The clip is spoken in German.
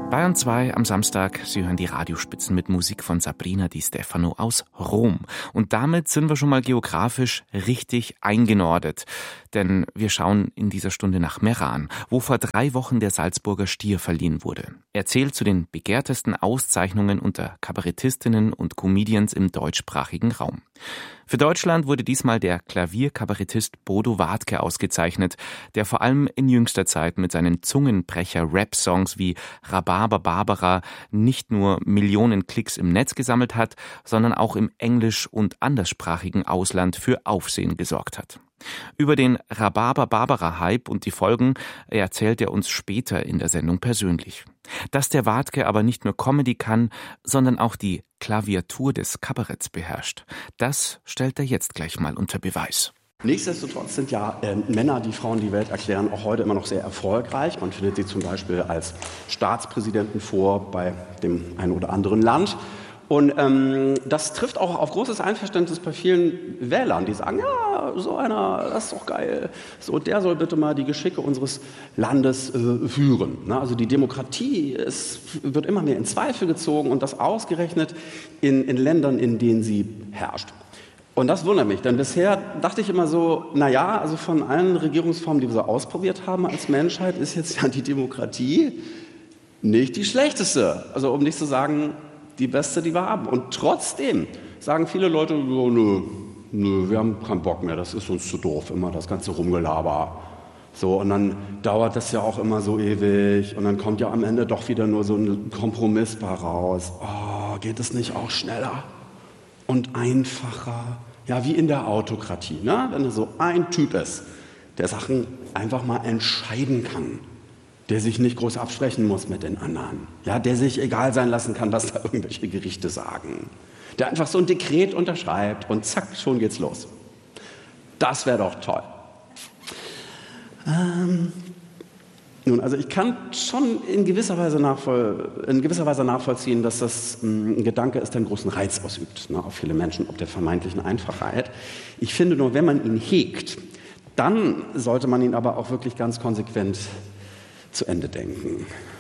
Bayern 2 am Samstag. Sie hören die Radiospitzen mit Musik von Sabrina Di Stefano aus Rom. Und damit sind wir schon mal geografisch richtig eingenordet. Denn wir schauen in dieser Stunde nach Meran, wo vor 3 Wochen der Salzburger Stier verliehen wurde. Er zählt zu den begehrtesten Auszeichnungen unter Kabarettistinnen und Comedians im deutschsprachigen Raum. Für Deutschland wurde diesmal der Klavierkabarettist Bodo Wartke ausgezeichnet, der vor allem in jüngster Zeit mit seinen Zungenbrecher-Rap-Songs wie Rhabarber Barbara nicht nur Millionen Klicks im Netz gesammelt hat, sondern auch im englisch- und anderssprachigen Ausland für Aufsehen gesorgt hat. Über den Rhabarber Barbara-Hype und die Folgen erzählt er uns später in der Sendung persönlich. Dass der Wartke aber nicht nur Comedy kann, sondern auch die Klaviatur des Kabaretts beherrscht, das stellt er jetzt gleich mal unter Beweis. Nichtsdestotrotz sind ja Männer, die Frauen die Welt erklären, auch heute immer noch sehr erfolgreich. Man findet sie zum Beispiel als Staatspräsidenten vor bei dem einen oder anderen Land. Und das trifft auch auf großes Einverständnis bei vielen Wählern, die sagen, ja, so einer, das ist doch geil. So, der soll bitte mal die Geschicke unseres Landes führen. Na, also die Demokratie wird immer mehr in Zweifel gezogen und das ausgerechnet in Ländern, in denen sie herrscht. Und das wundert mich, denn bisher dachte ich immer so, naja, also von allen Regierungsformen, die wir so ausprobiert haben als Menschheit, ist jetzt ja die Demokratie nicht die schlechteste. Also um nicht zu sagen, die beste, die wir haben. Und trotzdem sagen viele Leute, so, nö, wir haben keinen Bock mehr, das ist uns zu doof, immer das ganze Rumgelaber. So, und dann dauert das ja auch immer so ewig und dann kommt ja am Ende doch wieder nur so ein Kompromiss bei raus. Oh, geht es nicht auch schneller und einfacher? Ja, wie in der Autokratie, ne? Wenn da so ein Typ ist, der Sachen einfach mal entscheiden kann, der sich nicht groß absprechen muss mit den anderen, ja, der sich egal sein lassen kann, was da irgendwelche Gerichte sagen, der einfach so ein Dekret unterschreibt und zack, schon geht's los. Das wäre doch toll. Nun, also ich kann schon in gewisser Weise nachvollziehen, dass das ein Gedanke ist, der einen großen Reiz ausübt, ne, auf viele Menschen, ob der vermeintlichen Einfachheit. Ich finde nur, wenn man ihn hegt, dann sollte man ihn aber auch wirklich ganz konsequent zu Ende denken.